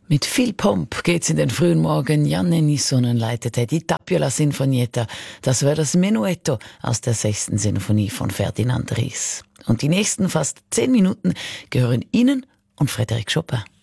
Mit viel Pomp geht's in den frühen Morgen. Janne Nissonen leitete die Tapiola Sinfonietta. Das war das Menuetto aus der 6. Sinfonie von Ferdinand Ries. Und die nächsten fast 10 Minuten gehören Ihnen und Frédéric Chopin.